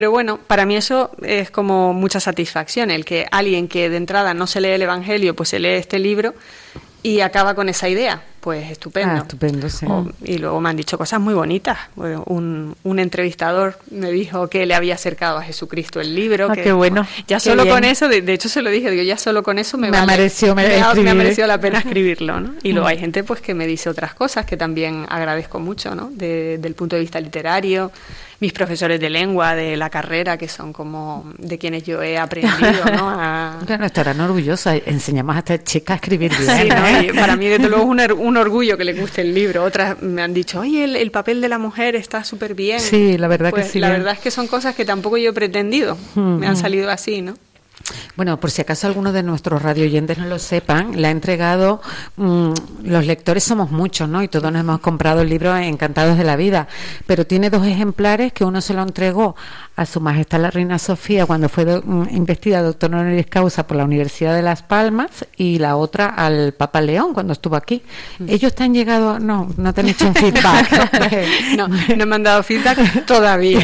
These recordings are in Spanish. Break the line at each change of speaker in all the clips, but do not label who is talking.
Pero bueno, para mí eso es como mucha satisfacción, el que alguien que de entrada no se lee el Evangelio, pues se lee este libro y acaba con esa idea. Pues estupendo.
Estupendo, sí.
Y luego me han dicho cosas muy bonitas. Bueno, un entrevistador me dijo que le había acercado a Jesucristo el libro. Que,
qué bueno.
Ya
qué
solo
bien.
con eso, de hecho se lo dije, digo, ya solo con eso me
ha merecido
la pena escribirlo, ¿no? Y luego hay gente pues que me dice otras cosas que también agradezco mucho, ¿no? Del punto de vista literario. Mis profesores de lengua de la carrera, que son como de quienes yo he aprendido, ¿no?
Claro, estarán orgullosas. Enseñamos a esta chica a escribir bien.
Sí, ¿no? Y para mí, desde luego, es un orgullo que le guste el libro. Otras me han dicho, oye, el papel de la mujer está súper bien.
Sí, la verdad
pues,
que sí.
La verdad es que son cosas que tampoco yo he pretendido. Me han salido así, ¿no?
Bueno, por si acaso algunos de nuestros radioyentes no lo sepan, le ha entregado, los lectores somos muchos, ¿no? Y todos nos hemos comprado el libro Encantados de la Vida, pero tiene 2 ejemplares que uno se lo entregó a Su Majestad la Reina Sofía cuando fue investida doctor honoris causa por la Universidad de Las Palmas y la otra al Papa León cuando estuvo aquí. Ellos te han llegado, no te han hecho un feedback.
No me han dado feedback todavía.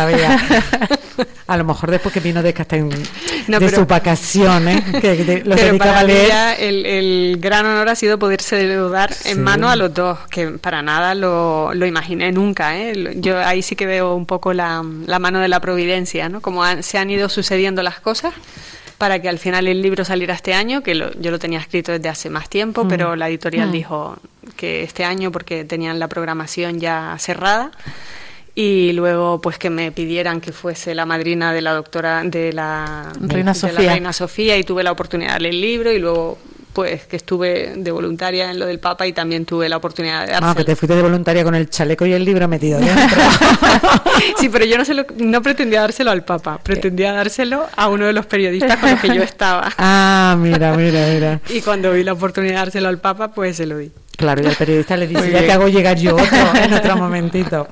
A lo mejor después que vino de
pero,
sus vacaciones, que los
pero
dedicaba
para
a leer.
mí ya el gran honor ha sido poderse dar en mano a los dos, que para nada lo imaginé nunca, ¿eh? Yo ahí sí que veo un poco la mano de la providencia, ¿no? Como se han ido sucediendo las cosas para que al final el libro saliera este año, que yo lo tenía escrito desde hace más tiempo, pero la editorial dijo que este año porque tenían la programación ya cerrada. Y luego pues que me pidieran que fuese la madrina de la doctora de la Reina Sofía y tuve la oportunidad de leer el libro y luego pues que estuve de voluntaria en lo del Papa y también tuve la oportunidad de dárselo.
Que te fuiste de voluntaria con el chaleco y el libro metido dentro.
Sí, pero yo no pretendía dárselo al Papa, pretendía dárselo a uno de los periodistas con los que yo estaba.
Mira.
Y cuando vi la oportunidad de dárselo al Papa, pues se lo di.
Claro, y el periodista le dice, ya te hago llegar yo en otro momentito.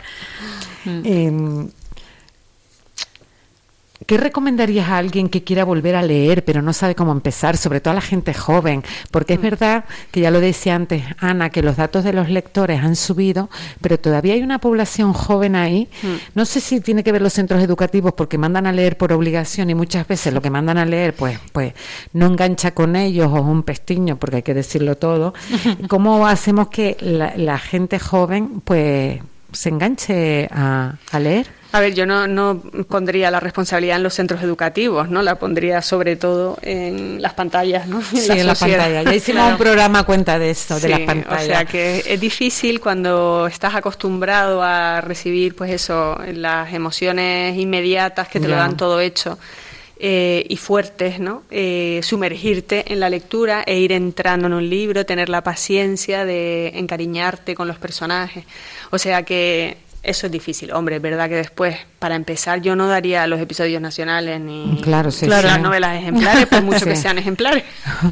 ¿Qué recomendarías a alguien que quiera volver a leer pero no sabe cómo empezar, sobre todo a la gente joven? Porque es verdad que ya lo decía antes Ana, que los datos de los lectores han subido, pero todavía hay una población joven ahí. No sé si tiene que ver los centros educativos porque mandan a leer por obligación y muchas veces lo que mandan a leer pues no engancha con ellos o es un pestiño, porque hay que decirlo todo. ¿Cómo hacemos que la gente joven pues se enganche a leer?
A ver, yo no pondría la responsabilidad en los centros educativos, ¿no? La pondría sobre todo en las pantallas, ¿no?
En la pantalla. Ya hicimos un programa a cuenta de esto, de las pantallas.
O sea que es difícil cuando estás acostumbrado a recibir, pues eso, las emociones inmediatas que te lo dan todo hecho. Y fuertes, ¿no? Sumergirte en la lectura e ir entrando en un libro, tener la paciencia de encariñarte con los personajes. O sea que eso es difícil. Hombre, es verdad que después, para empezar, yo no daría los episodios nacionales ni las novelas ejemplares, por mucho que sean ejemplares.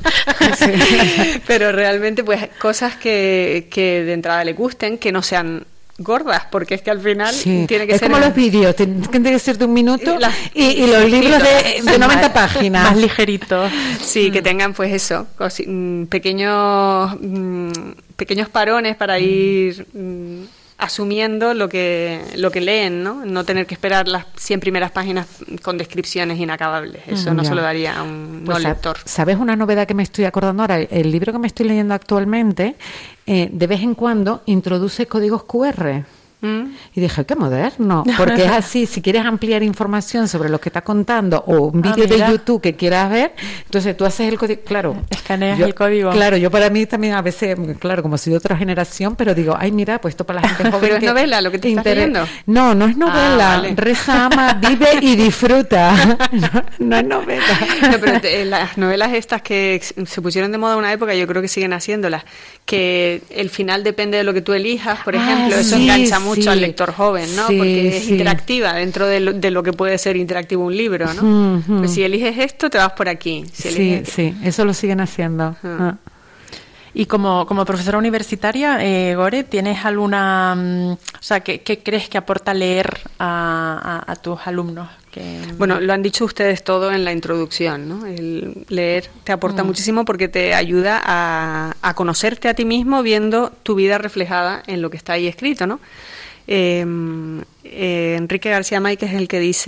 Pero realmente, pues, cosas que de entrada le gusten, que no sean gordas, porque es que al final tiene que
es
ser...
como los vídeos, tienen que ser de un minuto y los libros de 90 páginas.
Más ligeritos.
Sí, que tengan pues eso, pequeños parones para ir asumiendo lo que leen, ¿no? No tener que esperar las 100 primeras páginas con descripciones inacabables. Eso no se lo daría a un no lector.
¿Sabes una novedad que me estoy acordando ahora? El libro que me estoy leyendo actualmente, de vez en cuando introduce códigos QR. Y dije, qué moderno, porque es así, si quieres ampliar información sobre lo que está contando o un vídeo de YouTube que quieras ver, entonces tú haces el código, claro,
escaneas el código.
Claro, yo para mí también a veces, claro, como soy de otra generación, pero digo, ay, mira, pues esto para la gente joven.
Pero es novela lo que te estás leyendo.
No es novela, vale. Reza, ama, vive y disfruta. No es novela.
No, pero las novelas estas que se pusieron de moda en una época, yo creo que siguen haciéndolas, que el final depende de lo que tú elijas, por ejemplo, eso engancha mucho al lector joven, ¿no? Porque es interactiva dentro de lo que puede ser interactivo un libro, ¿no? Pues si eliges esto, te vas por aquí. Si
eso lo siguen haciendo.
Y como profesora universitaria, Gore, ¿tienes alguna... o sea, ¿qué crees que aporta leer a tus alumnos?
Bueno, lo han dicho ustedes todo en la introducción, ¿no? El leer te aporta muchísimo porque te ayuda a conocerte a ti mismo viendo tu vida reflejada en lo que está ahí escrito, ¿no? Enrique García Márquez es el que dice